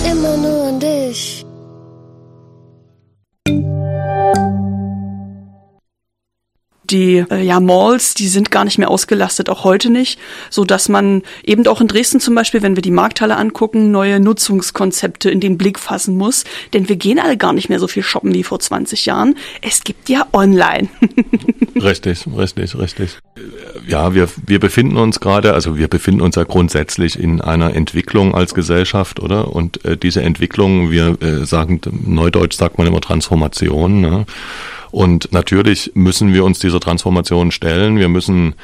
immer nur an dich. Die Malls, die sind gar nicht mehr ausgelastet, auch heute nicht, so dass man eben auch in Dresden zum Beispiel, wenn wir die Markthalle angucken, neue Nutzungskonzepte in den Blick fassen muss, denn wir gehen alle gar nicht mehr so viel shoppen wie vor 20 Jahren. Es gibt ja online. Richtig. Ja, wir befinden uns gerade, also wir befinden uns ja grundsätzlich in einer Entwicklung als Gesellschaft, oder? Und diese Entwicklung, wir sagen, neudeutsch sagt man immer Transformation, ne? Und natürlich müssen wir uns dieser Transformation stellen. Wir müssen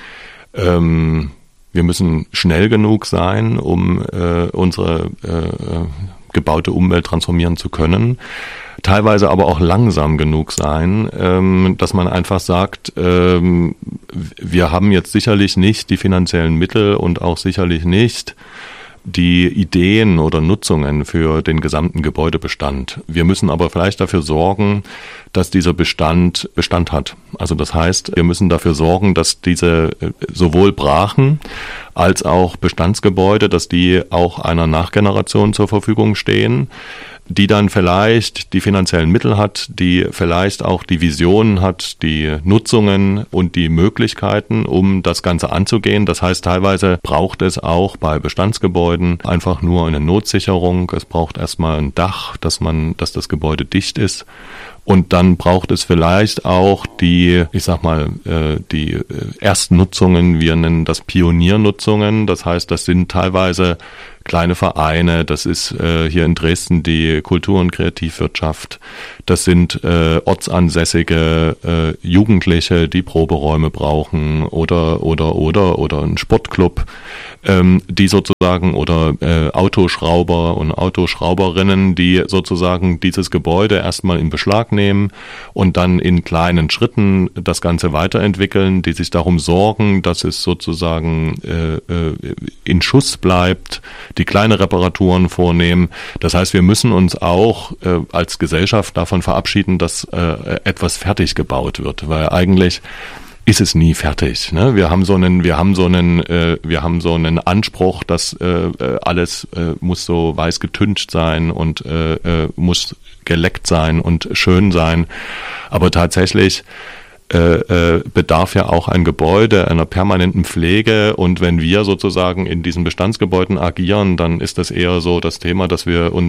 schnell genug sein, um unsere gebaute Umwelt transformieren zu können. Teilweise aber auch langsam genug sein, dass man einfach sagt, wir haben jetzt sicherlich nicht die finanziellen Mittel und auch sicherlich nicht die Ideen oder Nutzungen für den gesamten Gebäudebestand. Wir müssen aber vielleicht dafür sorgen, dass dieser Bestand hat. Also das heißt, wir müssen dafür sorgen, dass diese sowohl Brachen als auch Bestandsgebäude, dass die auch einer Nachgeneration zur Verfügung stehen, die dann vielleicht die finanziellen Mittel hat, die vielleicht auch die Visionen hat, die Nutzungen und die Möglichkeiten, um das Ganze anzugehen. Das heißt, teilweise braucht es auch bei Bestandsgebäuden einfach nur eine Notsicherung. Es braucht erstmal ein Dach, dass das Gebäude dicht ist. Und dann braucht es vielleicht auch die Erstnutzungen, wir nennen das Pioniernutzungen. Das heißt, das sind teilweise kleine Vereine, das ist hier in Dresden die Kultur- und Kreativwirtschaft, das sind ortsansässige Jugendliche, die Proberäume brauchen oder ein Sportclub, die sozusagen oder Autoschrauber und Autoschrauberinnen, die sozusagen dieses Gebäude erstmal in Beschlag nehmen und dann in kleinen Schritten das Ganze weiterentwickeln, die sich darum sorgen, dass es sozusagen in Schuss bleibt, die kleine Reparaturen vornehmen. Das heißt, wir müssen uns auch als Gesellschaft davon verabschieden, dass etwas fertig gebaut wird, weil eigentlich ist es nie fertig, ne? Wir haben so einen Anspruch, dass alles muss so weiß getüncht sein und muss geleckt sein und schön sein, aber tatsächlich bedarf ja auch ein Gebäude einer permanenten Pflege, und wenn wir sozusagen in diesen Bestandsgebäuden agieren, dann ist das eher so das Thema, dass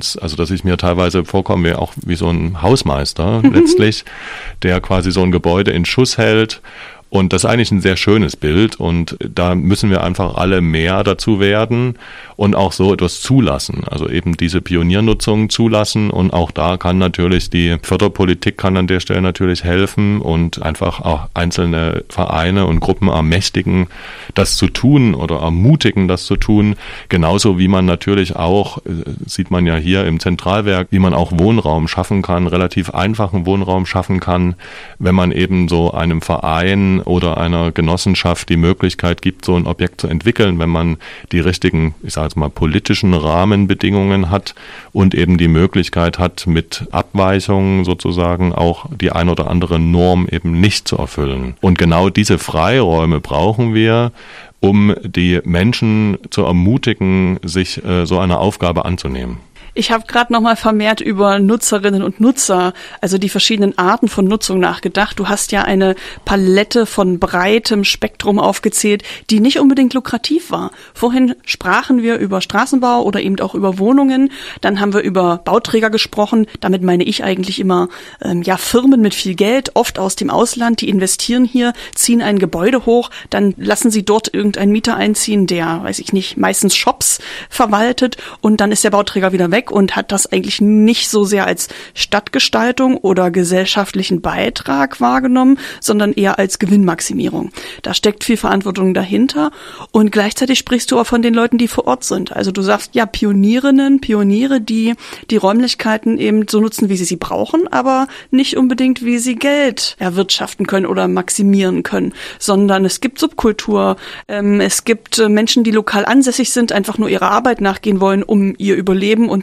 ich mir teilweise vorkomme auch wie so ein Hausmeister letztlich, der quasi so ein Gebäude in Schuss hält. Und das ist eigentlich ein sehr schönes Bild, und da müssen wir einfach alle mehr dazu werden und auch so etwas zulassen. Also eben diese Pioniernutzung zulassen, und auch da kann natürlich die Förderpolitik an der Stelle natürlich helfen und einfach auch einzelne Vereine und Gruppen ermächtigen, das zu tun oder ermutigen, das zu tun. Genauso wie man natürlich auch, sieht man ja hier im Zentralwerk, wie man auch Wohnraum schaffen kann, relativ einfachen Wohnraum schaffen kann, wenn man eben so einem Verein oder einer Genossenschaft die Möglichkeit gibt, so ein Objekt zu entwickeln, wenn man die richtigen, ich sage jetzt mal, politischen Rahmenbedingungen hat und eben die Möglichkeit hat, mit Abweichungen sozusagen auch die ein oder andere Norm eben nicht zu erfüllen. Und genau diese Freiräume brauchen wir, um die Menschen zu ermutigen, sich so einer Aufgabe anzunehmen. Ich habe gerade nochmal vermehrt über Nutzerinnen und Nutzer, also die verschiedenen Arten von Nutzung nachgedacht. Du hast ja eine Palette von breitem Spektrum aufgezählt, die nicht unbedingt lukrativ war. Vorhin sprachen wir über Straßenbau oder eben auch über Wohnungen. Dann haben wir über Bauträger gesprochen. Damit meine ich eigentlich immer Firmen mit viel Geld, oft aus dem Ausland, die investieren hier, ziehen ein Gebäude hoch, dann lassen sie dort irgendeinen Mieter einziehen, der, weiß ich nicht, meistens Shops verwaltet, und dann ist der Bauträger wieder weg und hat das eigentlich nicht so sehr als Stadtgestaltung oder gesellschaftlichen Beitrag wahrgenommen, sondern eher als Gewinnmaximierung. Da steckt viel Verantwortung dahinter, und gleichzeitig sprichst du auch von den Leuten, die vor Ort sind. Also du sagst ja Pioniere, die die Räumlichkeiten eben so nutzen, wie sie brauchen, aber nicht unbedingt, wie sie Geld erwirtschaften können oder maximieren können, sondern es gibt Subkultur, es gibt Menschen, die lokal ansässig sind, einfach nur ihrer Arbeit nachgehen wollen, um ihr Überleben und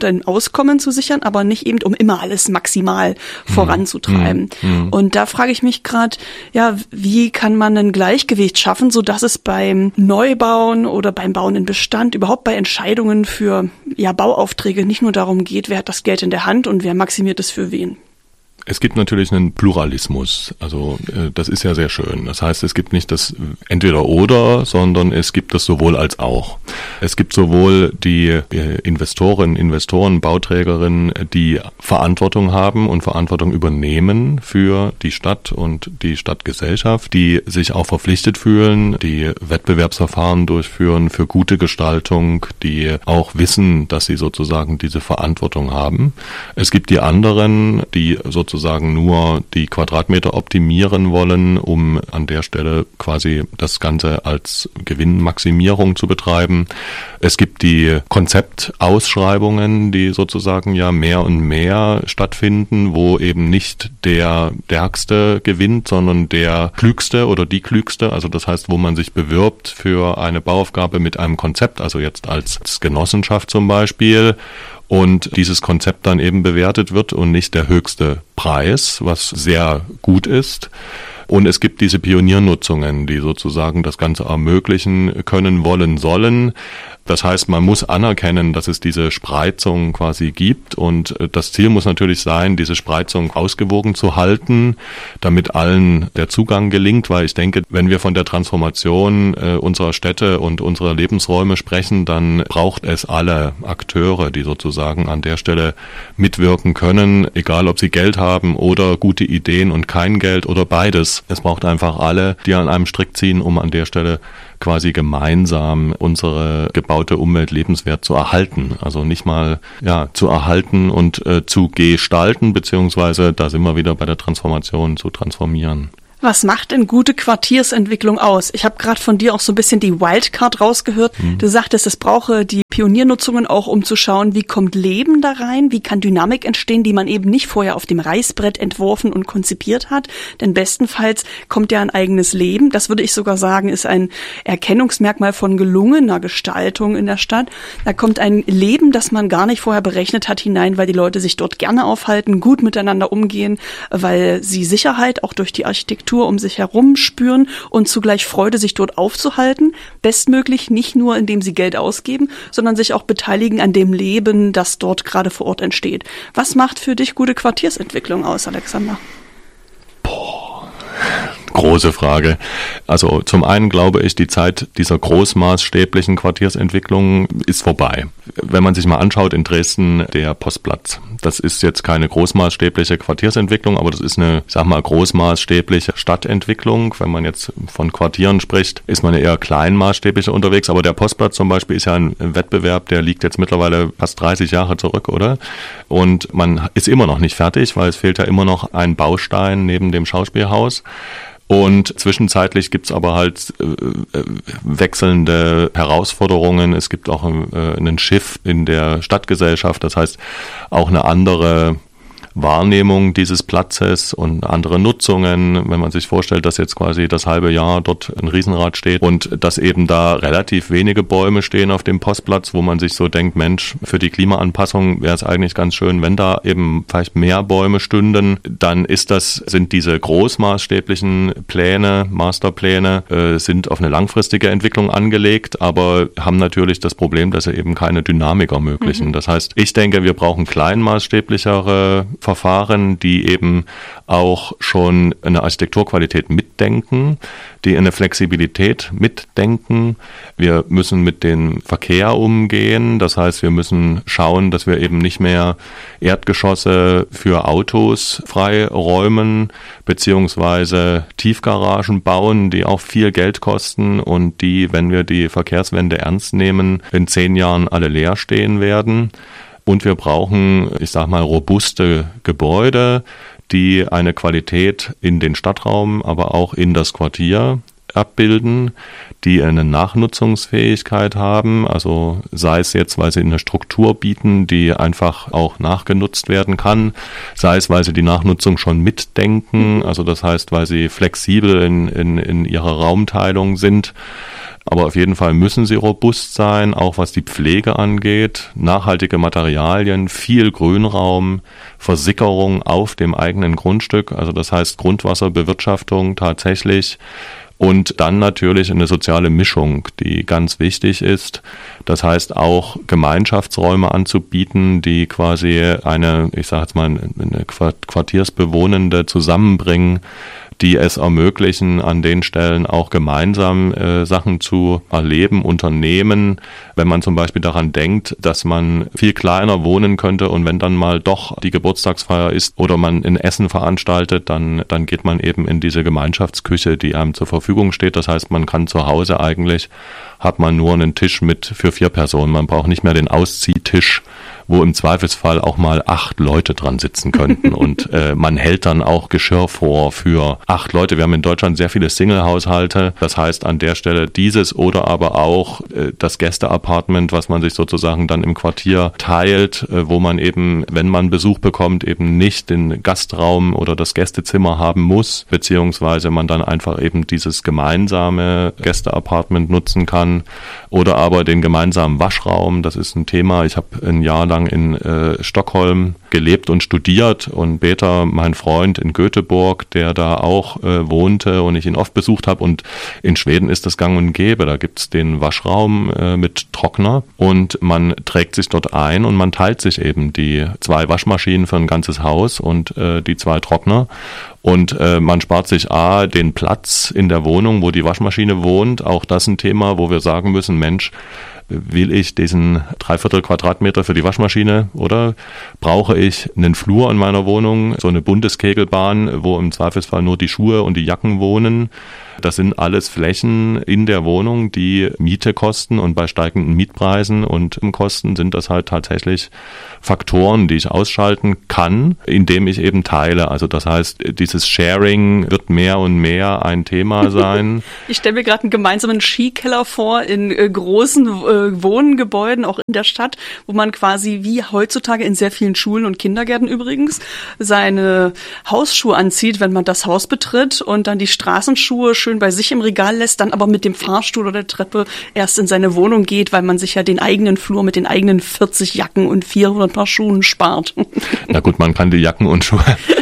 ein Auskommen zu sichern, aber nicht eben, um immer alles maximal voranzutreiben. Und da frage ich mich gerade, ja, wie kann man ein Gleichgewicht schaffen, sodass es beim Neubauen oder beim Bauen in Bestand, überhaupt bei Entscheidungen für Bauaufträge nicht nur darum geht, wer hat das Geld in der Hand und wer maximiert es für wen? Es gibt natürlich einen Pluralismus, also das ist ja sehr schön. Das heißt, es gibt nicht das Entweder-Oder, sondern es gibt das sowohl als auch. Es gibt sowohl die Investoren, Bauträgerinnen, die Verantwortung haben und Verantwortung übernehmen für die Stadt und die Stadtgesellschaft, die sich auch verpflichtet fühlen, die Wettbewerbsverfahren durchführen für gute Gestaltung, die auch wissen, dass sie sozusagen diese Verantwortung haben. Es gibt die anderen, die sozusagen nur die Quadratmeter optimieren wollen, um an der Stelle quasi das Ganze als Gewinnmaximierung zu betreiben. Es gibt die Konzeptausschreibungen, die sozusagen ja mehr und mehr stattfinden, wo eben nicht der Stärkste gewinnt, sondern der Klügste oder die Klügste. Also das heißt, wo man sich bewirbt für eine Bauaufgabe mit einem Konzept, also jetzt als Genossenschaft zum Beispiel, und dieses Konzept dann eben bewertet wird und nicht der höchste Preis, was sehr gut ist. Und es gibt diese Pioniernutzungen, die sozusagen das Ganze ermöglichen können, wollen, sollen. Das heißt, man muss anerkennen, dass es diese Spreizung quasi gibt, und das Ziel muss natürlich sein, diese Spreizung ausgewogen zu halten, damit allen der Zugang gelingt, weil ich denke, wenn wir von der Transformation unserer Städte und unserer Lebensräume sprechen, dann braucht es alle Akteure, die sozusagen an der Stelle mitwirken können, egal ob sie Geld haben oder gute Ideen und kein Geld oder beides. Es braucht einfach alle, die an einem Strick ziehen, um an der Stelle quasi gemeinsam unsere gebaute Umwelt lebenswert zu erhalten. Also nicht mal zu erhalten und zu gestalten, beziehungsweise, da sind wir wieder bei der Transformation, zu transformieren. Was macht denn gute Quartiersentwicklung aus? Ich habe gerade von dir auch so ein bisschen die Wildcard rausgehört. Du sagtest, es brauche die Pioniernutzungen auch, um zu schauen, wie kommt Leben da rein, wie kann Dynamik entstehen, die man eben nicht vorher auf dem Reißbrett entworfen und konzipiert hat. Denn bestenfalls kommt ja ein eigenes Leben. Das würde ich sogar sagen, ist ein Erkennungsmerkmal von gelungener Gestaltung in der Stadt. Da kommt ein Leben, das man gar nicht vorher berechnet hat, hinein, weil die Leute sich dort gerne aufhalten, gut miteinander umgehen, weil sie Sicherheit auch durch die Architektur um sich herum spüren und zugleich Freude, sich dort aufzuhalten. Bestmöglich nicht nur, indem sie Geld ausgeben, sondern sich auch beteiligen an dem Leben, das dort gerade vor Ort entsteht. Was macht für dich gute Quartiersentwicklung aus, Alexander? Große Frage. Also zum einen glaube ich, die Zeit dieser großmaßstäblichen Quartiersentwicklung ist vorbei. Wenn man sich mal anschaut, in Dresden der Postplatz, das ist jetzt keine großmaßstäbliche Quartiersentwicklung, aber das ist eine, ich sag mal, großmaßstäbliche Stadtentwicklung. Wenn man jetzt von Quartieren spricht, ist man eher kleinmaßstäblicher unterwegs, aber der Postplatz zum Beispiel ist ja ein Wettbewerb, der liegt jetzt mittlerweile fast 30 Jahre zurück, oder? Und man ist immer noch nicht fertig, weil es fehlt ja immer noch ein Baustein neben dem Schauspielhaus. Und zwischenzeitlich gibt's aber halt wechselnde Herausforderungen. Es gibt auch einen Shift in der Stadtgesellschaft, das heißt auch eine andere Wahrnehmung dieses Platzes und andere Nutzungen, wenn man sich vorstellt, dass jetzt quasi das halbe Jahr dort ein Riesenrad steht und dass eben da relativ wenige Bäume stehen auf dem Postplatz, wo man sich so denkt, Mensch, für die Klimaanpassung wäre es eigentlich ganz schön, wenn da eben vielleicht mehr Bäume stünden, dann sind diese großmaßstäblichen Pläne, Masterpläne, sind auf eine langfristige Entwicklung angelegt, aber haben natürlich das Problem, dass sie eben keine Dynamik ermöglichen. Das heißt, ich denke, wir brauchen kleinmaßstäblichere Verfahren, die eben auch schon eine Architekturqualität mitdenken, die eine Flexibilität mitdenken. Wir müssen mit dem Verkehr umgehen. Das heißt, wir müssen schauen, dass wir eben nicht mehr Erdgeschosse für Autos freiräumen, beziehungsweise Tiefgaragen bauen, die auch viel Geld kosten und die, wenn wir die Verkehrswende ernst nehmen, in 10 Jahren alle leer stehen werden. Und wir brauchen, ich sag mal, robuste Gebäude, die eine Qualität in den Stadtraum, aber auch in das Quartier abbilden, die eine Nachnutzungsfähigkeit haben, also sei es jetzt, weil sie eine Struktur bieten, die einfach auch nachgenutzt werden kann, sei es, weil sie die Nachnutzung schon mitdenken, also das heißt, weil sie flexibel in ihrer Raumteilung sind. Aber auf jeden Fall müssen sie robust sein, auch was die Pflege angeht. Nachhaltige Materialien, viel Grünraum, Versickerung auf dem eigenen Grundstück, also das heißt Grundwasserbewirtschaftung tatsächlich. Und dann natürlich eine soziale Mischung, die ganz wichtig ist. Das heißt auch Gemeinschaftsräume anzubieten, die quasi eine Quartiersbewohnende zusammenbringen, die es ermöglichen, an den Stellen auch gemeinsam Sachen zu erleben, unternehmen. Wenn man zum Beispiel daran denkt, dass man viel kleiner wohnen könnte und wenn dann mal doch die Geburtstagsfeier ist oder man ein Essen veranstaltet, dann geht man eben in diese Gemeinschaftsküche, die einem zur Verfügung steht. Das heißt, man kann zu Hause eigentlich, hat man nur einen Tisch für 4 Personen. Man braucht nicht mehr den Ausziehtisch, wo im Zweifelsfall auch mal 8 Leute dran sitzen könnten. Und man hält dann auch Geschirr vor für 8 Leute. Wir haben in Deutschland sehr viele Single-Haushalte. Das heißt an der Stelle dieses oder aber auch das Gästeapartment, was man sich sozusagen dann im Quartier teilt, wo man eben, wenn man Besuch bekommt, eben nicht den Gastraum oder das Gästezimmer haben muss, beziehungsweise man dann einfach eben dieses gemeinsame Gästeapartment nutzen kann. Oder aber den gemeinsamen Waschraum. Das ist ein Thema. Ich habe ein Jahr lang in Stockholm gelebt und studiert und später mein Freund in Göteborg, der da auch wohnte und ich ihn oft besucht habe. Und in Schweden ist das gang und gäbe. Da gibt's den Waschraum mit Trockner und man trägt sich dort ein und man teilt sich eben die 2 Waschmaschinen für ein ganzes Haus und die 2 Trockner. Und man spart sich den Platz in der Wohnung, wo die Waschmaschine wohnt. Auch das ein Thema, wo wir sagen müssen, Mensch, will ich diesen 3/4 Quadratmeter für die Waschmaschine oder brauche ich einen Flur in meiner Wohnung, so eine Bundeskegelbahn, wo im Zweifelsfall nur die Schuhe und die Jacken wohnen. Das sind alles Flächen in der Wohnung, die Miete kosten und bei steigenden Mietpreisen und Kosten sind das halt tatsächlich Faktoren, die ich ausschalten kann, indem ich eben teile. Also das heißt, dieses Sharing wird mehr und mehr ein Thema sein. Ich stelle mir gerade einen gemeinsamen Skikeller vor in großen Wohngebäuden, auch in der Stadt, wo man quasi wie heutzutage in sehr vielen Schulen und Kindergärten übrigens seine Hausschuhe anzieht, wenn man das Haus betritt und dann die Straßenschuhe schön bei sich im Regal lässt, dann aber mit dem Fahrstuhl oder der Treppe erst in seine Wohnung geht, weil man sich ja den eigenen Flur mit den eigenen 40 Jacken und 400 Paar Schuhen spart. Na gut, man kann die Jacken und Schuhe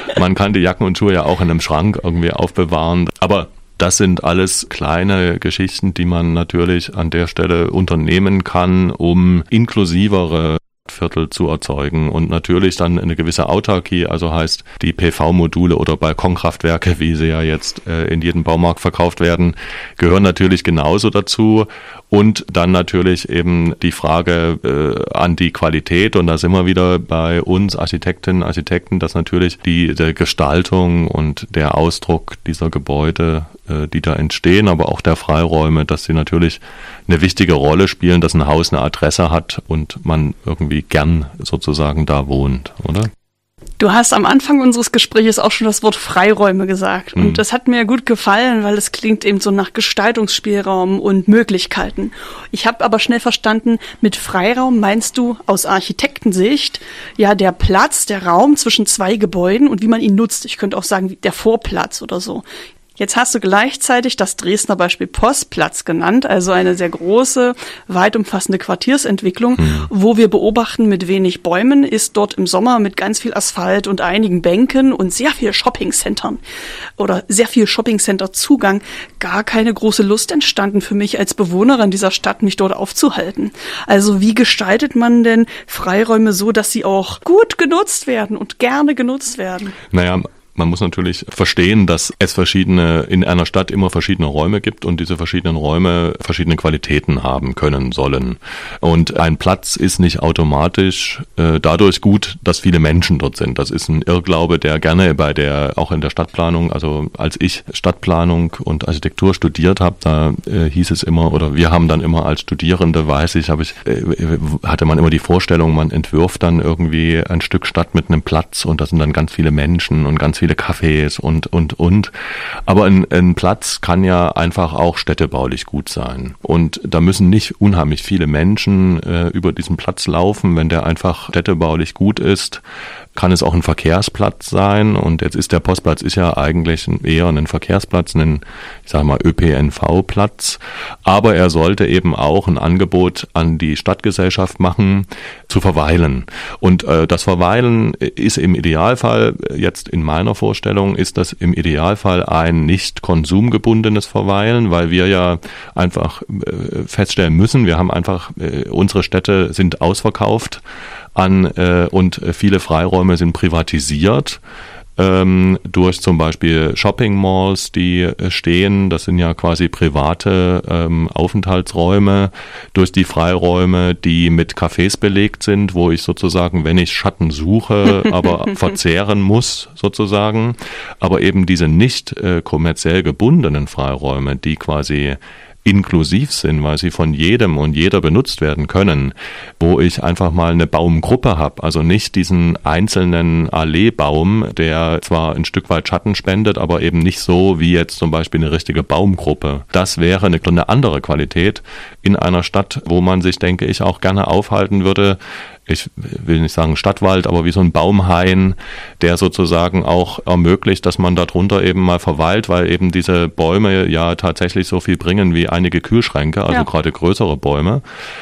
ja auch in einem Schrank irgendwie aufbewahren, aber das sind alles kleine Geschichten, die man natürlich an der Stelle unternehmen kann, um inklusivere Viertel zu erzeugen und natürlich dann eine gewisse Autarkie, also heißt die PV-Module oder Balkonkraftwerke, wie sie ja jetzt in jedem Baumarkt verkauft werden, gehören natürlich genauso dazu und dann natürlich eben die Frage an die Qualität und da sind wir wieder bei uns Architektinnen, Architekten, dass natürlich die Gestaltung und der Ausdruck dieser Gebäude, die da entstehen, aber auch der Freiräume, dass sie natürlich eine wichtige Rolle spielen, dass ein Haus eine Adresse hat und man irgendwie gern sozusagen da wohnt, oder? Du hast am Anfang unseres Gesprächs auch schon das Wort Freiräume gesagt. Und das hat mir gut gefallen, weil es klingt eben so nach Gestaltungsspielraum und Möglichkeiten. Ich habe aber schnell verstanden, mit Freiraum meinst du aus Architektensicht ja der Platz, der Raum zwischen 2 Gebäuden und wie man ihn nutzt. Ich könnte auch sagen, der Vorplatz oder so. Jetzt hast du gleichzeitig das Dresdner Beispiel Postplatz genannt, also eine sehr große, weit umfassende Quartiersentwicklung, wo wir beobachten, mit wenig Bäumen ist dort im Sommer mit ganz viel Asphalt und einigen Bänken und sehr viel Shoppingcentern oder sehr viel Shoppingcenter-Zugang gar keine große Lust entstanden für mich als Bewohnerin dieser Stadt, mich dort aufzuhalten. Also wie gestaltet man denn Freiräume so, dass sie auch gut genutzt werden und gerne genutzt werden? Naja, man muss natürlich verstehen, dass es in einer Stadt immer verschiedene Räume gibt und diese verschiedenen Räume verschiedene Qualitäten haben können sollen. Und ein Platz ist nicht automatisch dadurch gut, dass viele Menschen dort sind. Das ist ein Irrglaube, der gerne auch in der Stadtplanung, also als ich Stadtplanung und Architektur studiert habe, da hieß es immer, oder wir haben dann immer als Studierende, hatte man immer die Vorstellung, man entwirft dann irgendwie ein Stück Stadt mit einem Platz und da sind dann ganz viele Menschen und ganz viele viele Cafés und. Aber ein Platz kann ja einfach auch städtebaulich gut sein. Und da müssen nicht unheimlich viele Menschen über diesen Platz laufen. Wenn der einfach städtebaulich gut ist, kann es auch ein Verkehrsplatz sein. Und jetzt ist der Postplatz ja eigentlich eher ein Verkehrsplatz, ich sage mal ÖPNV-Platz. Aber er sollte eben auch ein Angebot an die Stadtgesellschaft machen, zu verweilen. Und das Verweilen ist im Idealfall, jetzt in meiner Vorstellung, ist das im Idealfall ein nicht konsumgebundenes Verweilen, weil wir ja einfach feststellen müssen, wir haben einfach, unsere Städte sind ausverkauft und viele Freiräume sind privatisiert durch zum Beispiel Shopping-Malls, die stehen. Das sind ja quasi private Aufenthaltsräume, durch die Freiräume, die mit Cafés belegt sind, wo ich sozusagen, wenn ich Schatten suche, aber verzehren muss sozusagen. Aber eben diese nicht kommerziell gebundenen Freiräume, die quasi inklusiv sind, weil sie von jedem und jeder benutzt werden können, wo ich einfach mal eine Baumgruppe habe, also nicht diesen einzelnen Alleebaum, der zwar ein Stück weit Schatten spendet, aber eben nicht so wie jetzt zum Beispiel eine richtige Baumgruppe. Das wäre eine andere Qualität in einer Stadt, wo man sich, denke ich, auch gerne aufhalten würde. Ich will nicht sagen Stadtwald, aber wie so ein Baumhain, der sozusagen auch ermöglicht, dass man darunter eben mal verweilt, weil eben diese Bäume ja tatsächlich so viel bringen wie einige Kühlschränke, also gerade größere Bäume.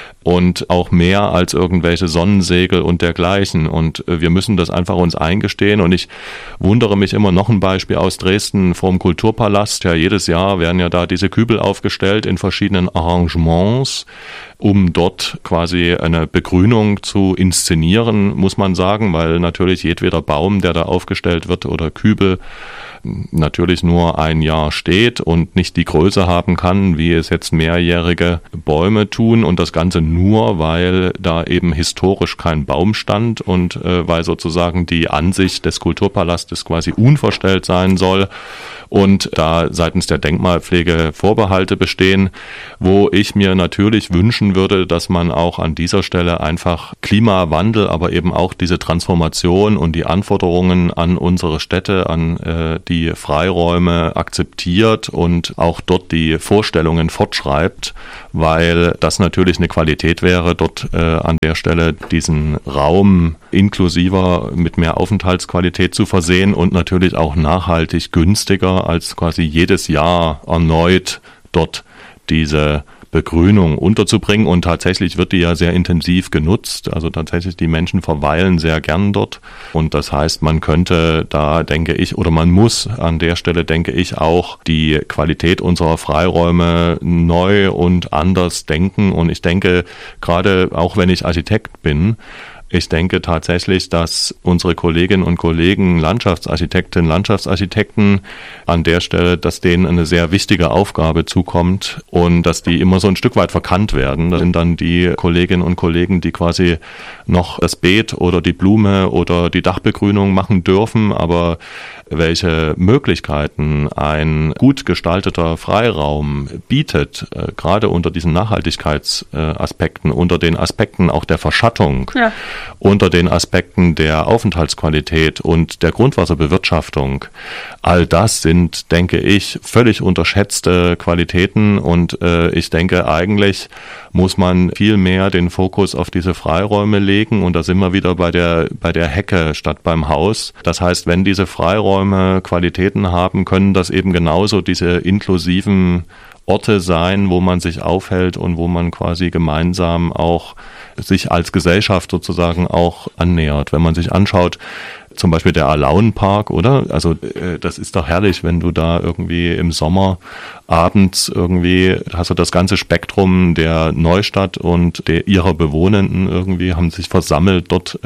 Und auch mehr als irgendwelche Sonnensegel und dergleichen. Und wir müssen das einfach uns eingestehen. Und ich wundere mich immer, noch ein Beispiel aus Dresden vorm Kulturpalast. Ja, jedes Jahr werden ja da diese Kübel aufgestellt in verschiedenen Arrangements, um dort quasi eine Begrünung zu inszenieren, muss man sagen, weil natürlich jedweder Baum, der da aufgestellt wird oder Kübel, natürlich nur ein Jahr steht und nicht die Größe haben kann, wie es jetzt mehrjährige Bäume tun, und das Ganze nur, weil da eben historisch kein Baum stand und weil sozusagen die Ansicht des Kulturpalastes quasi unverstellt sein soll und da seitens der Denkmalpflege Vorbehalte bestehen, wo ich mir natürlich wünschen würde, dass man auch an dieser Stelle einfach Klimawandel, aber eben auch diese Transformation und die Anforderungen an unsere Städte, an die Freiräume akzeptiert und auch dort die Vorstellungen fortschreibt, weil das natürlich eine Qualität wäre, dort an der Stelle diesen Raum inklusiver mit mehr Aufenthaltsqualität zu versehen und natürlich auch nachhaltig günstiger als quasi jedes Jahr erneut dort diese Begrünung unterzubringen. Und tatsächlich wird die ja sehr intensiv genutzt. Also tatsächlich die Menschen verweilen sehr gern dort. Und das heißt, man könnte da, denke ich, oder man muss an der Stelle, denke ich, auch die Qualität unserer Freiräume neu und anders denken. Und ich denke, gerade auch wenn ich Architekt bin, ich denke tatsächlich, dass unsere Kolleginnen und Kollegen, Landschaftsarchitektinnen, Landschaftsarchitekten an der Stelle, dass denen eine sehr wichtige Aufgabe zukommt und dass die immer so ein Stück weit verkannt werden. Das sind dann die Kolleginnen und Kollegen, die quasi noch das Beet oder die Blume oder die Dachbegrünung machen dürfen, aber welche Möglichkeiten ein gut gestalteter Freiraum bietet, gerade unter diesen Nachhaltigkeitsaspekten, unter den Aspekten auch der Verschattung, unter den Aspekten der Aufenthaltsqualität und der Grundwasserbewirtschaftung. All das sind, denke ich, völlig unterschätzte Qualitäten und ich denke, eigentlich muss man viel mehr den Fokus auf diese Freiräume legen und da sind wir wieder bei der Hecke statt beim Haus. Das heißt, wenn diese Freiräume Qualitäten haben, können das eben genauso diese inklusiven Orte sein, wo man sich aufhält und wo man quasi gemeinsam auch sich als Gesellschaft sozusagen auch annähert. Wenn man sich anschaut, zum Beispiel der Alaunpark, oder? Also das ist doch herrlich, wenn du da irgendwie im Sommer abends irgendwie hast du das ganze Spektrum der Neustadt und ihrer Bewohnenden irgendwie haben sich versammelt dort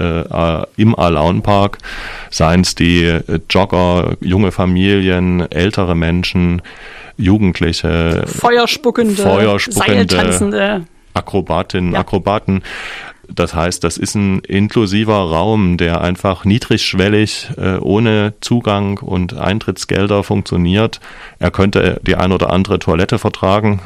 im Alaunpark. Seien es die Jogger, junge Familien, ältere Menschen, Jugendliche, Feuerspuckende, Seiltanzende, Akrobatinnen, Akrobaten. Das heißt, das ist ein inklusiver Raum, der einfach niedrigschwellig, ohne Zugang und Eintrittsgelder funktioniert. Er könnte die ein oder andere Toilette vertragen.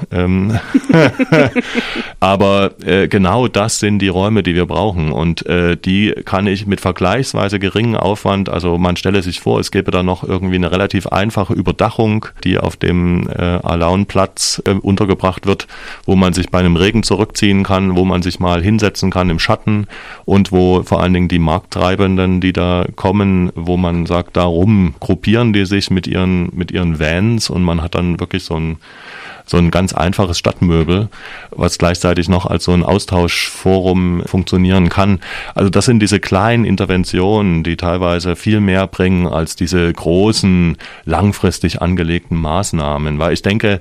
Aber genau das sind die Räume, die wir brauchen. Und die kann ich mit vergleichsweise geringem Aufwand, also man stelle sich vor, es gäbe da noch irgendwie eine relativ einfache Überdachung, die auf dem Alaunplatz untergebracht wird, wo man sich bei einem Regen zurückziehen kann, wo man sich mal hinsetzen kann im Schatten und wo vor allen Dingen die Markttreibenden, die da kommen, wo man sagt, darum gruppieren die sich mit ihren Vans und man hat dann wirklich so ein ganz einfaches Stadtmöbel, was gleichzeitig noch als so ein Austauschforum funktionieren kann. Also das sind diese kleinen Interventionen, die teilweise viel mehr bringen als diese großen, langfristig angelegten Maßnahmen. Weil ich denke,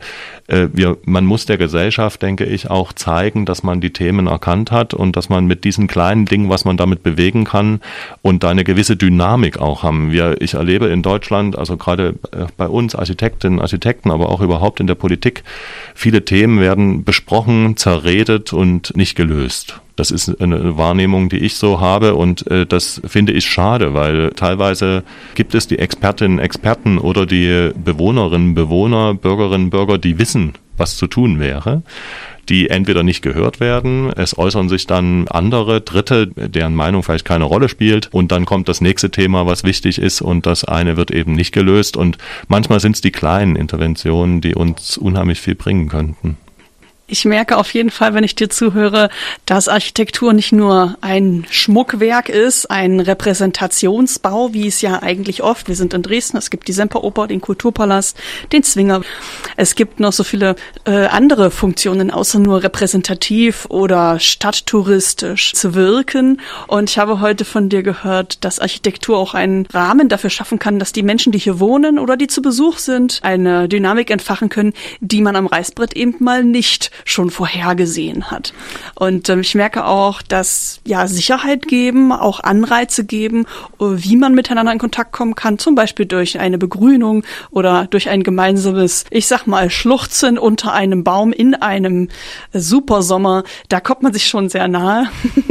man muss der Gesellschaft, denke ich, auch zeigen, dass man die Themen erkannt hat und dass man mit diesen kleinen Dingen, was man damit bewegen kann und da eine gewisse Dynamik auch haben. Ich erlebe in Deutschland, also gerade bei uns Architektinnen, Architekten, aber auch überhaupt in der Politik, viele Themen werden besprochen, zerredet und nicht gelöst. Das ist eine Wahrnehmung, die ich so habe und das finde ich schade, weil teilweise gibt es die Expertinnen, Experten oder die Bewohnerinnen, Bewohner, Bürgerinnen, Bürger, die wissen, was zu tun wäre, die entweder nicht gehört werden, es äußern sich dann andere, Dritte, deren Meinung vielleicht keine Rolle spielt und dann kommt das nächste Thema, was wichtig ist und das eine wird eben nicht gelöst und manchmal sind es die kleinen Interventionen, die uns unheimlich viel bringen könnten. Ich merke auf jeden Fall, wenn ich dir zuhöre, dass Architektur nicht nur ein Schmuckwerk ist, ein Repräsentationsbau, wie es ja eigentlich oft, wir sind in Dresden, es gibt die Semperoper, den Kulturpalast, den Zwinger. Es gibt noch so viele andere Funktionen, außer nur repräsentativ oder stadttouristisch zu wirken. Und ich habe heute von dir gehört, dass Architektur auch einen Rahmen dafür schaffen kann, dass die Menschen, die hier wohnen oder die zu Besuch sind, eine Dynamik entfachen können, die man am Reißbrett eben mal nicht schon vorhergesehen hat. Und ich merke auch, dass Sicherheit geben, auch Anreize geben, wie man miteinander in Kontakt kommen kann, zum Beispiel durch eine Begrünung oder durch ein gemeinsames, ich sag mal, Schluchzen unter einem Baum in einem Supersommer. Da kommt man sich schon sehr nahe.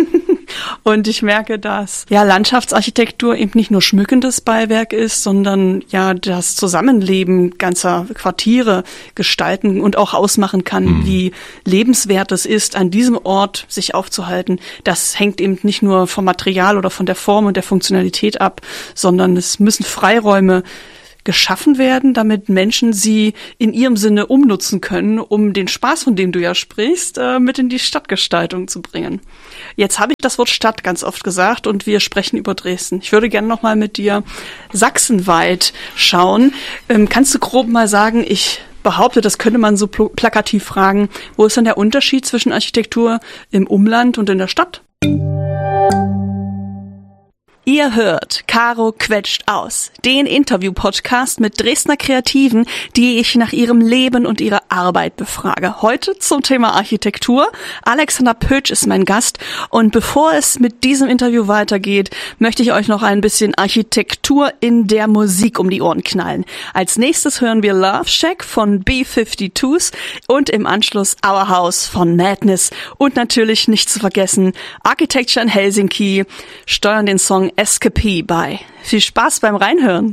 Und ich merke, dass Landschaftsarchitektur eben nicht nur schmückendes Beiwerk ist, sondern das Zusammenleben ganzer Quartiere gestalten und auch ausmachen kann, wie lebenswert es ist, an diesem Ort sich aufzuhalten. Das hängt eben nicht nur vom Material oder von der Form und der Funktionalität ab, sondern es müssen Freiräume geschaffen werden, damit Menschen sie in ihrem Sinne umnutzen können, um den Spaß, von dem du ja sprichst, mit in die Stadtgestaltung zu bringen. Jetzt habe ich das Wort Stadt ganz oft gesagt und wir sprechen über Dresden. Ich würde gerne noch mal mit dir sachsenweit schauen. Kannst du grob mal sagen, ich behaupte, das könnte man so plakativ fragen, wo ist denn der Unterschied zwischen Architektur im Umland und in der Stadt? Ihr hört Caro quetscht aus, den Interview-Podcast mit Dresdner Kreativen, die ich nach ihrem Leben und ihrer Arbeit befrage. Heute zum Thema Architektur. Alexander Pötsch ist mein Gast und bevor es mit diesem Interview weitergeht, möchte ich euch noch ein bisschen Architektur in der Musik um die Ohren knallen. Als nächstes hören wir Love Shack von B-52s und im Anschluss Our House von Madness und natürlich nicht zu vergessen Architecture in Helsinki steuern den Song Escapee bei. Viel Spaß beim Reinhören.